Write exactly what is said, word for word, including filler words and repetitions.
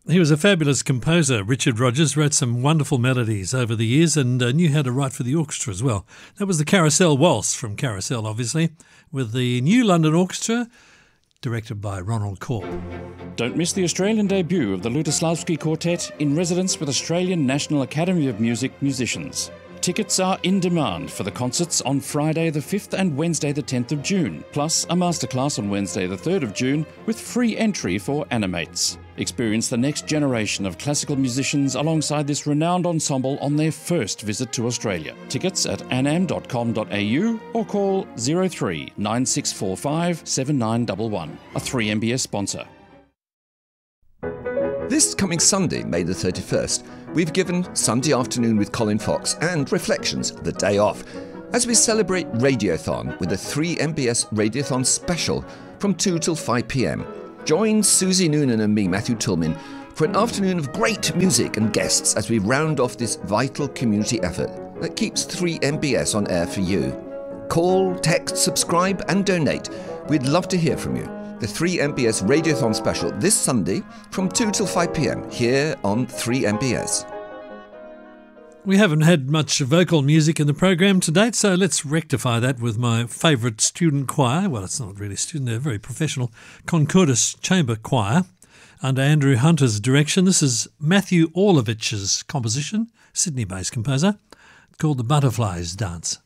He was a fabulous composer. Richard Rogers wrote some wonderful melodies over the years and uh, knew how to write for the orchestra as well. That was the Carousel Waltz from Carousel, obviously, with the New London Orchestra, directed by Ronald Corp. Don't miss the Australian debut of the Lutoslavsky Quartet in residence with Australian National Academy of Music musicians. Tickets are in demand for the concerts on Friday the fifth and Wednesday the tenth of June, plus a masterclass on Wednesday the third of June with free entry for Animates. Experience the next generation of classical musicians alongside this renowned ensemble on their first visit to Australia. Tickets at anam dot com dot a u or call zero three nine six four five seven nine one one. A three M B S sponsor. This coming Sunday, May the thirty-first, we've given Sunday Afternoon with Colin Fox and Reflections the day off as we celebrate Radiothon with a three M B S Radiothon special from two till five p m. Join Susie Noonan and me, Matthew Tillman, for an afternoon of great music and guests as we round off this vital community effort that keeps three M B S on air for you. Call, text, subscribe and donate. We'd love to hear from you. The three M B S Radiothon special this Sunday from two till five p m here on three M B S. We haven't had much vocal music in the program to date, so let's rectify that with my favourite student choir. Well, it's not really student, they're very professional. Concordus Chamber Choir, under Andrew Hunter's direction. This is Matthew Orlovich's composition, Sydney-based composer, called The Butterflies Dance.